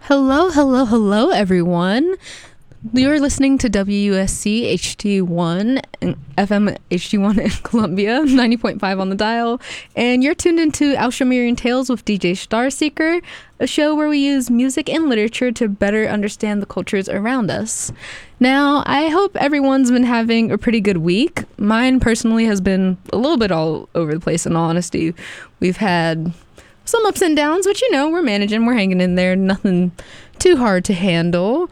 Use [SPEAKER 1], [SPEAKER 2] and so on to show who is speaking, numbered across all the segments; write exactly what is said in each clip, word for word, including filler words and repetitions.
[SPEAKER 1] Hello, hello, hello, everyone. You're listening to W U S C H D one, F M H D one in Columbia, ninety point five on the dial, and you're tuned into Alshamirian Tales with D J Starseeker, a show where we use music and literature to better understand the cultures around us. Now, I hope everyone's been having a pretty good week. Mine personally has been a little bit all over the place, in all honesty. We've had some ups and downs, but you know, we're managing, we're hanging in there, nothing too hard to handle.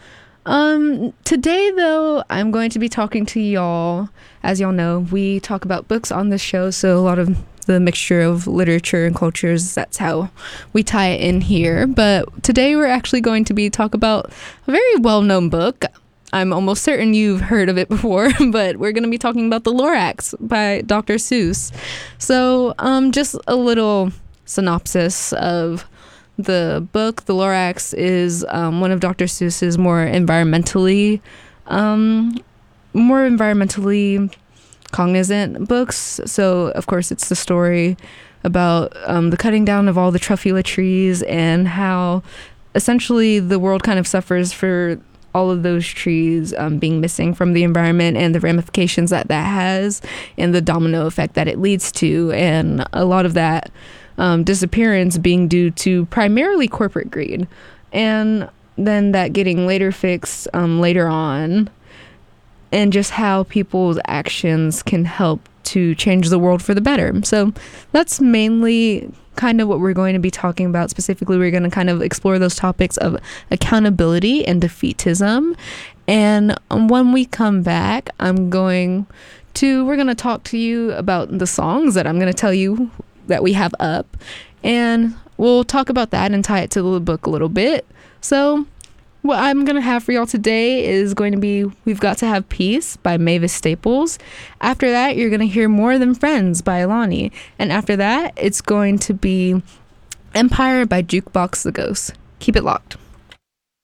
[SPEAKER 1] Um, today though, I'm going to be talking to y'all. As y'all know, we talk about books on this show, so a lot of the mixture of literature and cultures, that's how we tie it in here. But today we're actually going to be talk about a very well-known book. I'm almost certain you've heard of it before, but we're going to be talking about The Lorax by Doctor Seuss. So, um, just a little synopsis of the book. The Lorax is um, one of Doctor Seuss's more environmentally, um, more environmentally cognizant books. So, of course, it's the story about um, the cutting down of all the truffula trees and how essentially the world kind of suffers for all of those trees um, being missing from the environment and the ramifications that that has and the domino effect that it leads to. And a lot of that Um, disappearance being due to primarily corporate greed, and then that getting later fixed um, later on, and just how people's actions can help to change the world for the better. So that's mainly kind of what we're going to be talking about. Specifically, we're going to kind of explore those topics of accountability and defeatism. And when we come back, I'm going to, we're going to talk to you about the songs that I'm going to tell you that we have up, and we'll talk about that and tie it to the book a little bit. So what I'm gonna have for y'all today is going to be We've Got to Have Peace by Mavis Staples. After that, you're gonna hear More Than Friends by Alani, and after that, it's going to be Empire by Jukebox the Ghost. Keep it locked.